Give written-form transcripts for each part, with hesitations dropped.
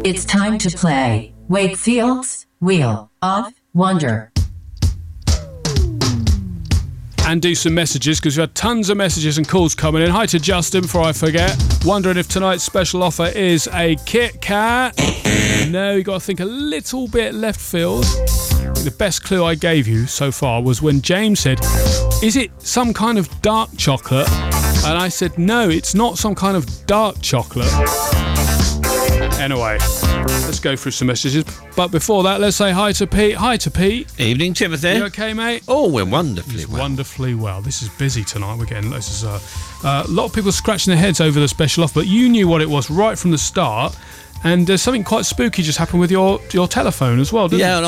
It's time to play Wakefield's Wheel of Wonder. And do some messages, because we've had tons of messages and calls coming in. Hi to Justin, before I forget. Wondering if tonight's special offer is a Kit Kat. No, you got to think a little bit left field. The best clue I gave you so far was when James said, is it some kind of dark chocolate? And I said, no, it's not some kind of dark chocolate. Anyway, let's go through some messages. But before that, let's say hi to Pete. Hi to Pete. Evening, Timothy. You okay, mate? Oh, we're wonderfully well. Wonderfully well. This is busy tonight. We're getting this is a lot of people scratching their heads over the special offer, but you knew what it was right from the start. And something quite spooky just happened with your telephone as well, didn't it? Yeah, and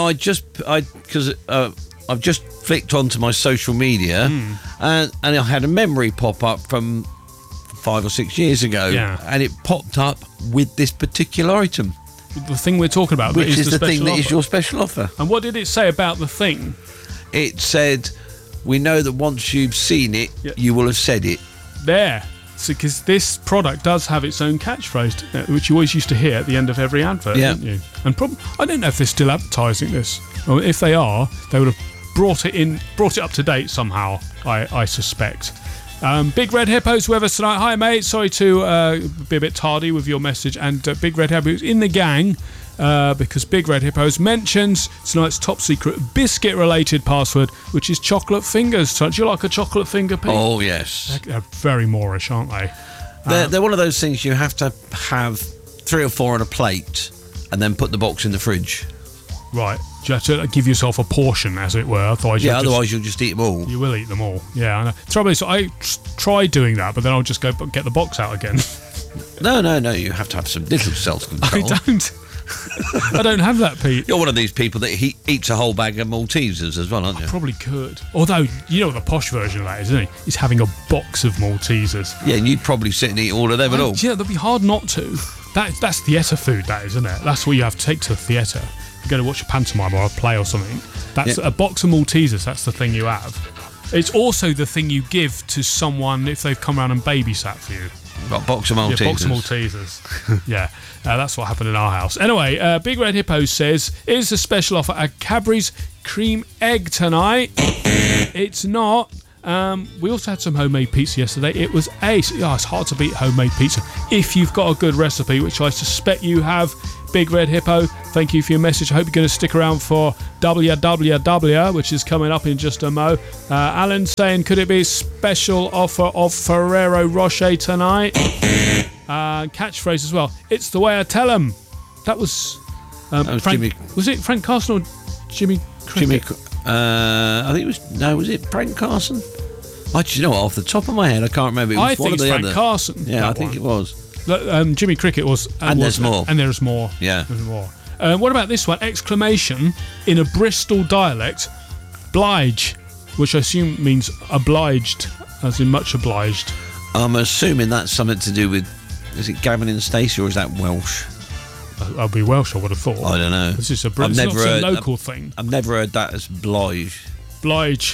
I've just flicked onto my social media, and I had a memory pop up from 5 or 6 years ago, and it popped up with this particular item. The thing we're talking about, which is the thing that is your special offer. And what did it say about the thing? It said, we know that once you've seen it, you will have said it. There. Because this product does have its own catchphrase, which you always used to hear at the end of every advert, didn't you? And I don't know if they're still advertising this. Or if they are, they would have brought it up to date somehow, I suspect. Big Red Hippo's with us tonight. Hi, mate. Sorry to be a bit tardy with your message. And Big Red Hippo's in the gang because Big Red Hippo's mentions tonight's top secret biscuit-related password, which is chocolate fingers. Do you like a chocolate finger, Pete? Oh, yes. They're very Moorish, aren't they? They're one of those things you have to have 3 or 4 on a plate and then put the box in the fridge. Right. You have to give yourself a portion, as it were. Otherwise you'll just eat them all. You will eat them all. Yeah. I know. The trouble is, I tried doing that, but then I'll just go get the box out again. No. You have to have some little self-control. I don't have that, Pete. You're one of these people that eats a whole bag of Maltesers as well, aren't you? I probably could. Although, you know what the posh version of that is, isn't it? Is having a box of Maltesers. Yeah, and you'd probably sit and eat all of them at all. Yeah, that'd be hard not to. That's theatre food, that is, isn't it? That's what you have to take to the theatre. You're going to watch a pantomime or a play or something. That's a box of Maltesers. That's the thing you have. It's also the thing you give to someone if they've come around and babysat for you. Got a box of Maltesers. Yeah, box of Maltesers. Yeah, that's what happened in our house. Anyway, Big Red Hippo says, is a special offer a Cadbury's cream egg tonight? It's not. We also had some homemade pizza yesterday. It was ace. It's hard to beat homemade pizza if you've got a good recipe, which I suspect you have. Big Red Hippo, thank you for your message. I hope you're going to stick around for WWW, which is coming up in just a mo. Alan saying, could it be a special offer of Ferrero Rocher tonight? Catchphrase as well. It's the way I tell them. That was Frank. Jimmy. Was it Frank Carson or Jimmy Cricket? I think it was. No, was it Frank Carson? You know what? Off the top of my head, I can't remember. It was I think it's Frank Carson. Yeah, I think it was. Jimmy Cricket was. And there's more. And there's more. Yeah. There's more. What about this one? Exclamation in a Bristol dialect, blige, which I assume means obliged, as in much obliged. I'm assuming that's something to do with. Is it Gavin and Stacey or is that Welsh? I'll be Welsh, I would have thought. I don't know. This is a local thing. I've never heard that as blige. Blige.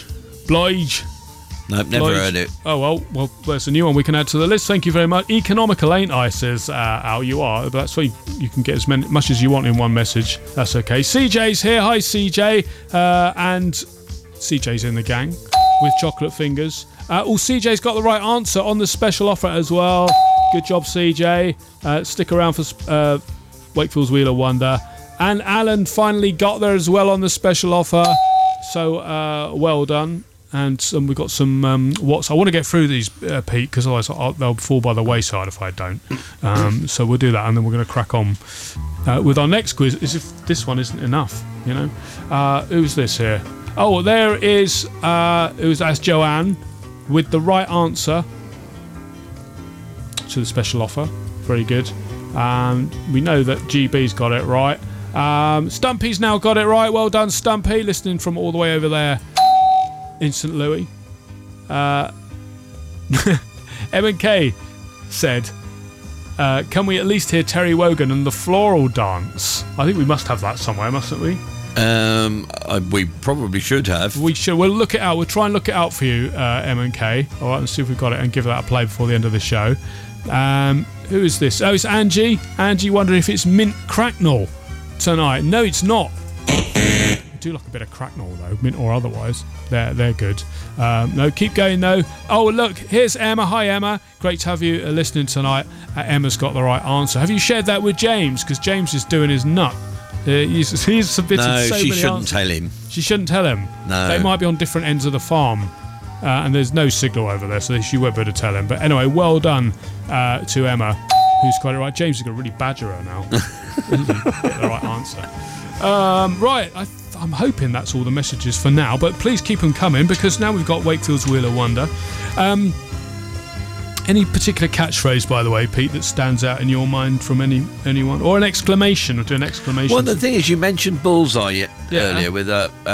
Nope, never heard it. Oh, well, there's a new one we can add to the list. Thank you very much. Economical, ain't I, says Al. You are. But that's why you can get as much as you want in one message. That's okay. CJ's here. Hi, CJ. And CJ's in the gang with chocolate fingers. CJ's got the right answer on the special offer as well. Good job, CJ. Stick around for Wakefield's Wheel of Wonder. And Alan finally got there as well on the special offer. So, well done. And we've got some I want to get through these, Pete, because otherwise they'll fall by the wayside if I don't. So we'll do that, and then we're going to crack on with our next quiz. As if this one isn't enough, you know. Who's this here? Oh, there is. That's Joanne with the right answer to the special offer. Very good. We know that GB's got it right. Stumpy's now got it right. Well done, Stumpy, listening from all the way over there in St. Louis. M&K said, can we at least hear Terry Wogan and the Floral Dance? I think we must have that somewhere, mustn't we? We probably should have. We should. We'll look it out. We'll try and look it out for you, M&K. All right, and see if we've got it and give that a play before the end of the show. Who is this? Oh, it's Angie. Angie wondering if it's mint cracknel tonight. No, it's not. I do like a bit of cracknel though, mint or otherwise. They're good. No, keep going though. Oh, look, here's Emma. Hi, Emma. Great to have you listening tonight. Emma's got the right answer. Have you shared that with James? Because James is doing his nut. He's submitted so many answers. No, she shouldn't tell him. She shouldn't tell him? No. They might be on different ends of the farm. And there's no signal over there, so she won't be able to tell him. But anyway, well done to Emma, who's got it right. James is going to really badger her now. Get the right answer. Right, I'm hoping that's all the messages for now, but please keep them coming, because now we've got Wakefield's Wheel of Wonder. Any particular catchphrase, by the way, Pete, that stands out in your mind from anyone? Or an exclamation, or do an exclamation. Well, the thing is, you mentioned bullseye earlier with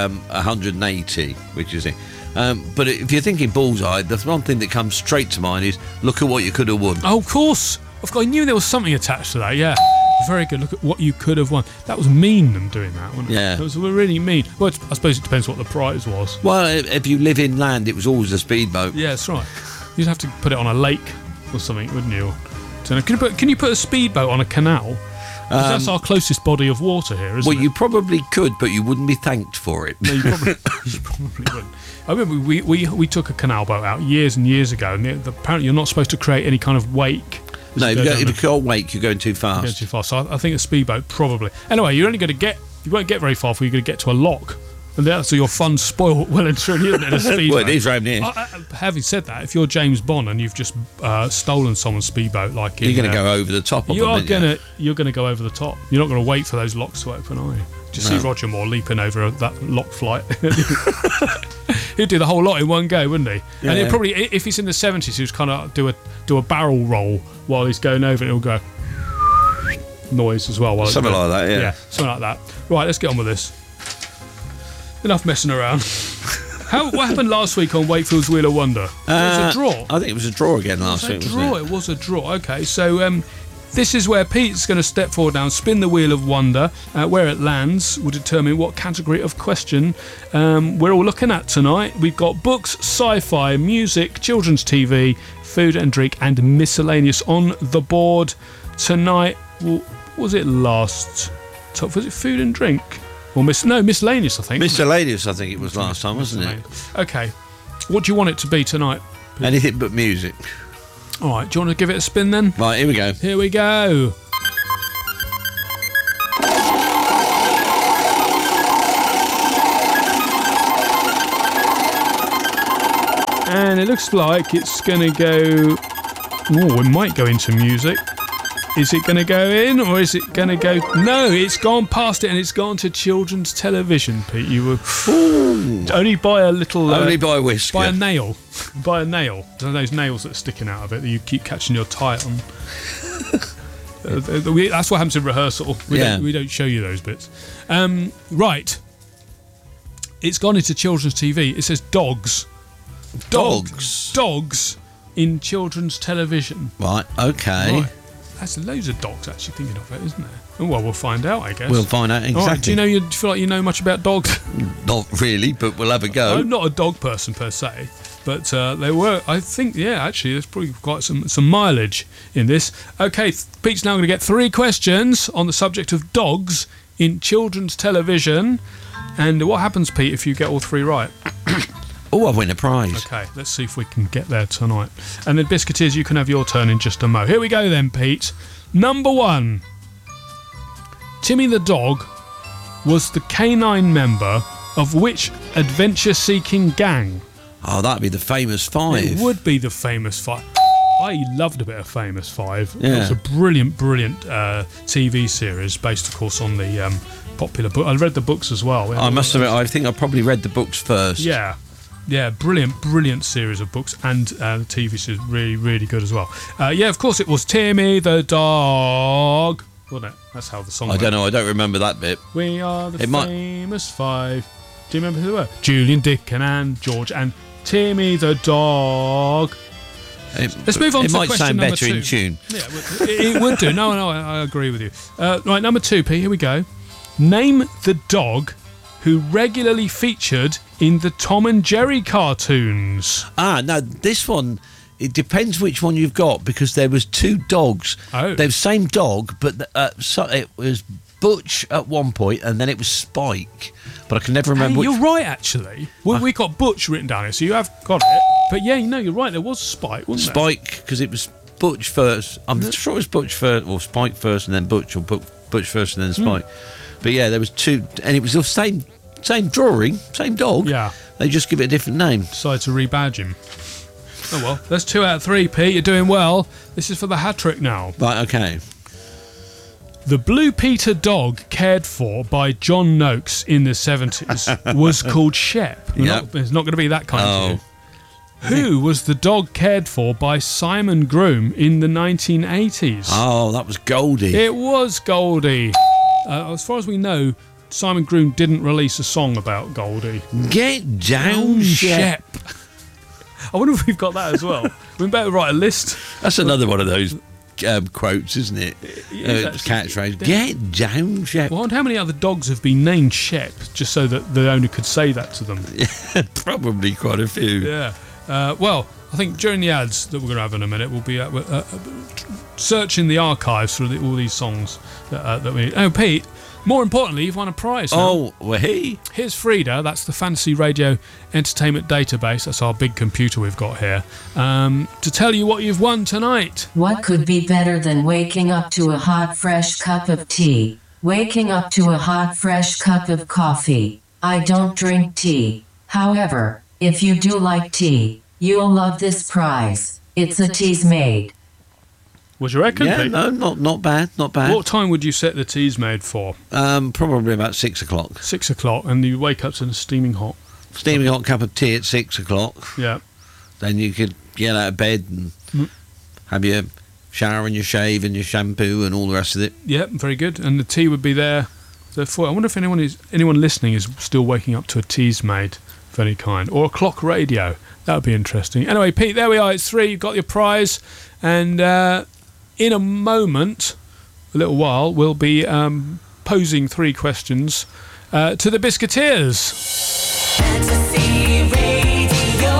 180, which is it. But if you're thinking bullseye, the one thing that comes straight to mind is, look at what you could have won. Oh, of course. I knew there was something attached to that, yeah. Very good. Look at what you could have won. That was mean, them doing that, wasn't it? Yeah. It was really mean. Well, I suppose it depends what the prize was. Well, if you live inland, it was always a speedboat. Yeah, that's right. You'd have to put it on a lake or something, wouldn't you? Can you put a speedboat on a canal? That's our closest body of water here, isn't it? Well, you probably could, but you wouldn't be thanked for it. No, you probably wouldn't. I remember we took a canal boat out years and years ago, and apparently you're not supposed to create any kind of wake. No, if you go wake, you're going too fast. You're going too fast. So I think a speedboat probably. Anyway, you won't get very far before you're going to get to a lock. And that's your fun spoiled well and truly, isn't it? A speedboat. Well, it is round here. Having said that, if you're James Bond and you've just stolen someone's speedboat, like you're going to go over the top of you're them. You're going to go over the top. You're not going to wait for those locks to open, are you? Just see Roger Moore leaping over that lock flight. He'd do the whole lot in one go, wouldn't he? Yeah. And he'd probably, if he's in the 70s, he'd kind of do a barrel roll while he's going over, and it'll go noise as well. Something like that, yeah. Yeah, something like that. Right, let's get on with this. Enough messing around. What happened last week on Wakefield's Wheel of Wonder? It was a draw. I think it was a draw again last week. It was a draw. Okay, so this is where Pete's going to step forward now and spin the Wheel of Wonder. Where it lands will determine what category of question we're all looking at tonight. We've got books, sci-fi, music, children's TV, food and drink, and miscellaneous on the board tonight. What was it last? Was it food and drink? Or miscellaneous, I think. Miscellaneous, I think it was last time, wasn't it? Okay. What do you want it to be tonight, Pete? Anything but music. All right, do you want to give it a spin then? Right, here we go. Here we go. And it looks like it's going to go... Oh, it might go into music. Is it going to go in, or is it going to go... No, it's gone past it, and it's gone to children's television, Pete. You were... Only by a little... Only by a whisker. By a nail. By a nail. Those nails that are sticking out of it that you keep catching your tie on. That's what happens in rehearsal. We don't show you those bits. Right. It's gone into children's TV. It says dogs. Dogs in children's television. Right, okay. Right. There's loads of dogs actually thinking of it, isn't there? Oh, well, we'll find out, I guess. We'll find out exactly. Right, do you feel like you know much about dogs? Not really, but we'll have a go. I'm not a dog person per se, but they were. I think, actually, there's probably quite some mileage in this. Okay, Pete's now going to get 3 questions on the subject of dogs in children's television. And what happens, Pete, if you get all 3 right? Oh, I win a prize. Okay, let's see if we can get there tonight. And then, Biscuiteers, you can have your turn in just a mo. Here we go then, Pete. Number 1. Timmy the dog was the canine member of which adventure-seeking gang? Oh, that'd be the Famous Five. It would be the Famous Five. I loved a bit of Famous Five. Yeah. It was a brilliant TV series based, of course, on the popular book. I read the books as well. I must admit, I think I probably read the books first. Yeah, brilliant series of books, and the TV series really, really good as well. Of course it was Timmy the dog, wasn't it? That's how the song went. I don't know, I don't remember that bit. We are the Famous Five. Do you remember who they were? Julian, Dick and Anne, George and Timmy the dog. Let's move on to question number 2. It might sound better in tune. Yeah, it would do. No, I agree with you. Right, number 2, Pete, here we go. Name the dog who regularly featured in the Tom and Jerry cartoons. No, this one it depends which one you've got, because there was two dogs. Oh. They're the same dog, but it was Butch at one point, and then it was Spike. But I can never remember. Hey, you're right, actually. We got Butch written down here, so you have got it. But yeah, you're right. There was Spike, wasn't there? Spike, because it was Butch first. I'm sure it was Butch first, or Spike first, and then Butch, or Butch first and then Spike. But yeah, there was two, and it was the same drawing, same dog. Yeah. They just give it a different name. Decided to rebadge him. Oh well, that's 2 out of 3, Pete. You're doing well. This is for the hat trick now. Right, okay. The Blue Peter dog cared for by John Noakes in the 70s was called Shep. Yep. It's not going to be that kind of thing. Who was the dog cared for by Simon Groom in the 1980s? Oh, that was Goldie. It was Goldie. As far as we know, Simon Groom didn't release a song about Goldie. Get down, Shep. I wonder if we've got that as well. We better write a list. That's another one of those quotes, isn't it? Catchphrase. Get down, Shep. Well, and how many other dogs have been named Shep just so that the owner could say that to them? Probably quite a few. Yeah. Well, I think during the ads that we're going to have in a minute, we'll be searching the archives for all these songs that we need. Oh, Pete, more importantly, you've won a prize now. Oh, well, Here's Frida. That's the Fantasy Radio Entertainment Database. That's our big computer we've got here. To tell you what you've won tonight. What could be better than waking up to a hot, fresh cup of tea? Waking up to a hot, fresh cup of coffee. I don't drink tea. However, if you do like tea, you'll love this prize. It's a Teasmade. What do you reckon, Yeah, Pete? no, not bad. What time would you set the Teasmade for? Probably about 6 o'clock. 6 o'clock, and you wake up to a steaming hot. Steaming hot cup of tea at 6 o'clock. Yeah. Then you could get out of bed and have your shower and your shave and your shampoo and all the rest of it. Yeah, very good. And the tea would be there. I wonder if anyone listening is still waking up to a Teasmade of any kind, or a clock radio. That would be interesting. Anyway, Pete, there we are. It's 3. You've got your prize, and in a moment, a little while, we'll be posing 3 questions to the Biscuiteers. Fantasy Radio.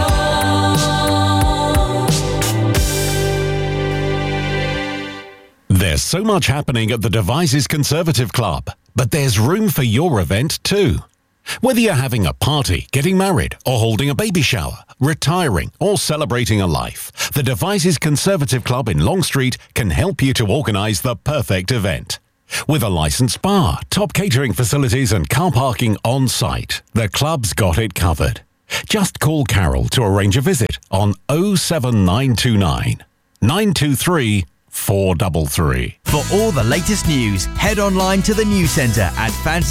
There's so much happening at the Devizes Conservative Club, but there's room for your event too. Whether you're having a party, getting married, or holding a baby shower, retiring, or celebrating a life, the Devizes Conservative Club in Long Street can help you to organise the perfect event. With a licensed bar, top catering facilities and car parking on site, the club's got it covered. Just call Carol to arrange a visit on 07929 923 433. For all the latest news, head online to the news centre at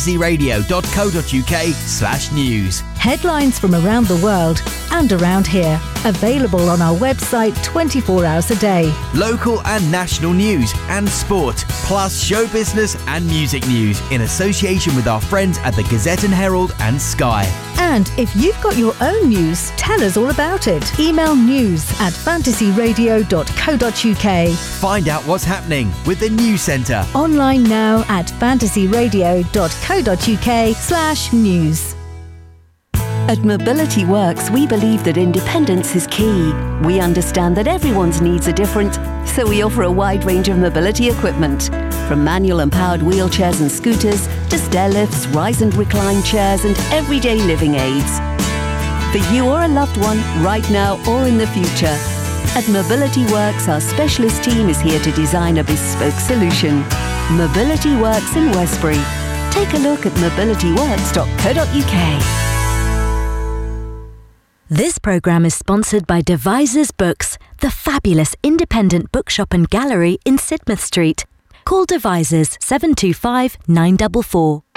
fantasyradio.co.uk/news. Headlines from around the world and around here. Available on our website 24 hours a day. Local and national news and sport, plus show business and music news in association with our friends at the Gazette and Herald and Sky. And if you've got your own news, tell us all about it. Email news@fantasyradio.co.uk. Find out what's happening with the News Centre. Online now at fantasyradio.co.uk/news. At Mobility Works, we believe that independence is key. We understand that everyone's needs are different, so we offer a wide range of mobility equipment, from manual and powered wheelchairs and scooters to stair lifts, rise and recline chairs, and everyday living aids. For you or a loved one, right now or in the future. At Mobility Works, our specialist team is here to design a bespoke solution. Mobility Works in Westbury. Take a look at mobilityworks.co.uk. This programme is sponsored by Devizes Books, the fabulous independent bookshop and gallery in Sidmouth Street. Call Devizes 725 944.